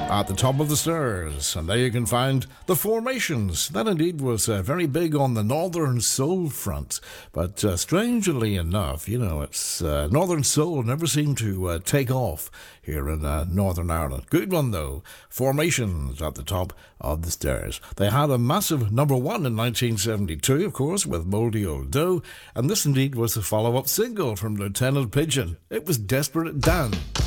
at the top of the stairs, and there you can find the Formations. That indeed was very big on the Northern Soul front, but strangely enough, it's Northern Soul never seemed to take off here in Northern Ireland. Good one though, Formations at the top of the stairs. They had a massive number one in 1972, of course, with Mouldy Old Dough, and this indeed was the follow-up single from Lieutenant Pigeon. It was Desperate Dan.